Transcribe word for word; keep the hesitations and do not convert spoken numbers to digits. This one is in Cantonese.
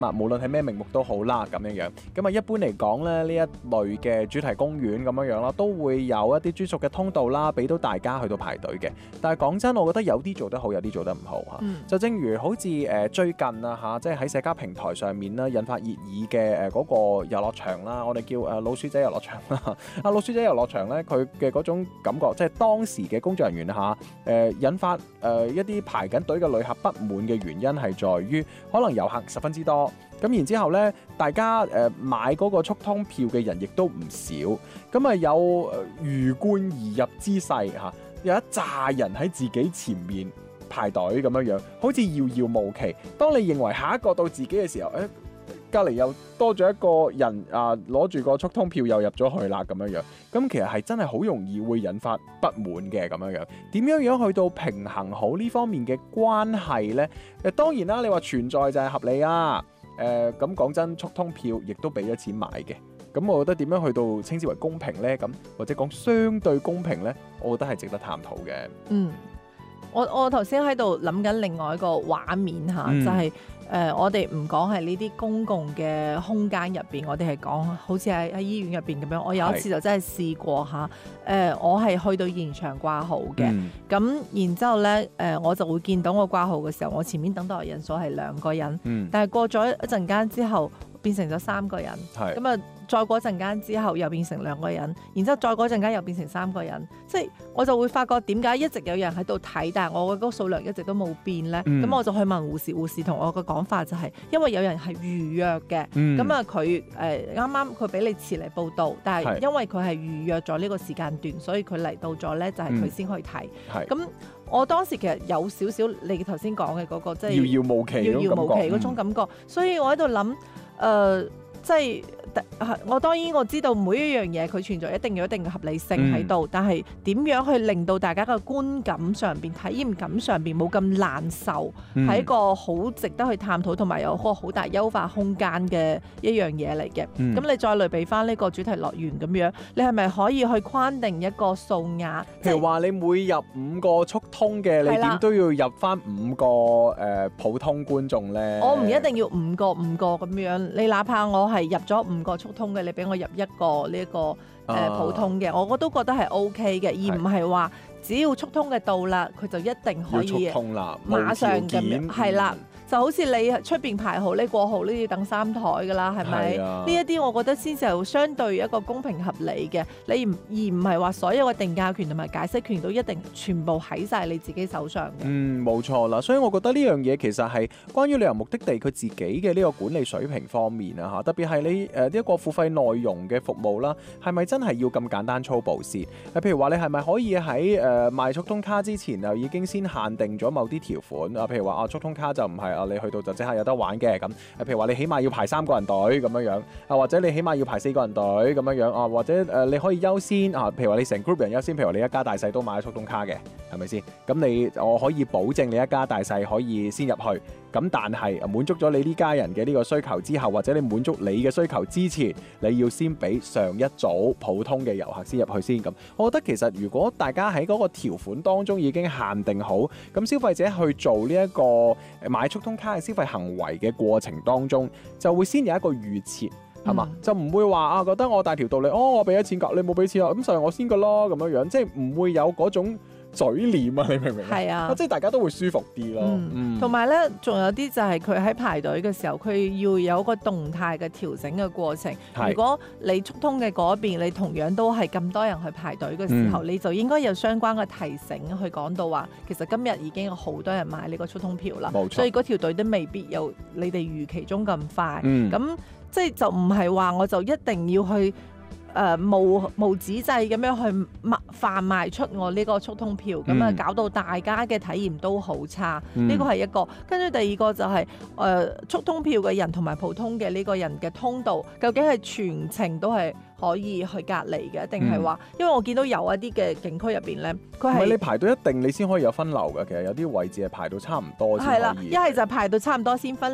無論係咩名目都好啦，咁樣樣。咁啊，一般嚟講咧，呢一類嘅主題公園咁樣樣啦，都會有一啲專屬嘅通道啦，俾到大家去到排隊嘅。但係講真，我覺得有啲做得好，有啲做得唔好嚇。嗯、就正如好似誒、呃、最近啊嚇，即係喺社交平台上面啦，引發熱議嘅誒嗰個遊樂場啦，我哋叫誒老鼠仔遊樂場啦。啊老鼠仔遊樂場咧，佢嘅嗰種感覺，即係當時嘅工作人員嚇誒、呃、引發誒、呃、一啲排緊隊嘅旅客不滿嘅原因係在於，可能遊客十分之多。咁然之後咧，大家誒、呃、買嗰個速通票嘅人亦都唔少，咁啊有魚貫而入之勢嚇，有一紮人喺自己前面排隊咁樣樣，好似遙遙無期。當你認為下一個到自己嘅時候，誒隔離又多咗一個人啊，攞住個速通票又入咗去啦咁樣樣，咁其實係真係好容易會引發不滿嘅咁樣樣。點樣樣去到平衡好呢方面嘅關係呢？誒當然啦，你話存在就係合理啊。誒咁講真，速通票亦都俾咗錢買嘅，咁我覺得點樣去到稱之為公平呢？咁或者講相對公平呢？我覺得係值得探討嘅。 嗯，我我頭先喺度諗緊另外一個畫面嚇，嗯、就係、是、誒、呃、我哋唔講係呢啲公共嘅空間入邊，我哋係講好似喺喺醫院入邊咁樣。我有一次就真係試過嚇，誒、呃、我係去到現場掛號嘅，咁、嗯、然之後咧誒、呃、我就會見到我掛號嘅時候，我前面等待人數係兩個人，嗯、但係過咗一陣間之後變成咗三個人，咁啊。再過陣間之後又變成兩個人，然之後再過陣間又變成三個人，即係我就會發覺點解一直有人喺度睇，但係我嘅嗰個數量一直都冇變咧。咁、嗯、我就去問護士，護士同我嘅講法就係、是、因為有人係預約嘅，咁啊佢誒啱啱佢比你遲嚟報到，但係因為佢係預約咗呢個時間段，所以佢嚟到咗咧就係佢先可以睇。咁、嗯、我當時其實有少少你頭先講嘅嗰個即係遙遙無期、遙遙無期嗰種感覺，嗯、所以我喺度諗誒。呃即係我當然我知道每一樣嘢佢存在一定有一定嘅合理性喺度，嗯、但係點樣去令到大家嘅觀感上邊、體驗感上邊冇咁難受，係、嗯、一個好值得去探討同埋有個好大優化空間嘅一樣嘢嚟嘅。咁、嗯、你再類比翻呢個主題樂園咁樣，你係咪可以去框定一個數額？ 譬如話你每入五個速通嘅，你點都要入翻五個誒、呃、普通觀眾咧？ 我唔一定要五個五個咁樣，你哪怕我係入咗五個速通嘅，你俾我入一個呢、這、一個誒、呃、普通嘅，我我都覺得係 O K 嘅，而唔係話只要速通嘅到啦，佢就一定可以馬上咁樣，係啦。就好似你出邊排號呢過號呢要等三台㗎啦，係咪？呢一啲我覺得先至係相對一個公平合理嘅，你唔而唔係話所有嘅定價權同埋解釋權都一定全部喺晒你自己手上嘅。 嗯，冇錯啦，所以我覺得呢樣嘢其實係關於旅遊目的地佢自己嘅呢個管理水平方面啊嚇，特別係你誒一個付費內容嘅服務啦，係咪真係要咁簡單粗暴先？譬如話你係咪可以喺誒、呃、賣速通卡之前就已經先限定咗某啲條款啊？譬如話啊，速通卡就唔係。你去到就即刻有得玩嘅咁，譬如話你起碼要排三個人隊咁樣樣，啊或者你起碼要排四個人隊咁樣樣，啊或者誒、呃、你可以優先啊，譬如話你成 group 人優先，譬如話你一家大細都買咗速通卡嘅，係咪先？咁你我可以保證你一家大細可以先入去，咁但係滿足咗你呢家人嘅呢個需求之後，或者你滿足你嘅需求之前，你要先俾上一組普通嘅遊客先入去先咁。我覺得其實如果大家喺嗰個條款當中已經限定好，咁消費者去做呢一個買速通卡嘅消費行為嘅過程當中，就會先有一個預設，係嘛？嗯、就唔會話啊覺得我大條道理，哦我俾咗錢㗎，你冇俾錢啊，咁就係我先㗎咯咁樣樣，即係唔會有嗰種嘴臉啊，你明唔明？係啊，即係大家都會舒服啲咯。 同埋咧，仲有啲就係佢喺排隊嘅時候，佢要有個動態嘅調整嘅過程。是如果你速通嘅嗰邊，你同樣都係咁多人去排隊嘅時候，嗯、你就應該有相關嘅提醒去講到話，其實今日已經有好多人買呢個速通票啦，冇錯，所以嗰條隊都未必有你哋預期中咁快。咁、嗯、即係就唔係話我就一定要去。誒、呃、無無止滯咁樣去賣販賣出我呢個速通票，咁啊、嗯、搞到大家嘅體驗都好差。呢個係一個，跟住第二個就係、是、誒、呃、速通票嘅人同埋普通嘅呢個人嘅通道，究竟係全程都係可以去隔離嘅，定係話？因為我見到有一啲嘅景區入邊咧，佢係唔係你排到一定你先可以有分流嘅？其實有啲位置係排到差唔多先可以。係啦，一係就排到差唔多先分。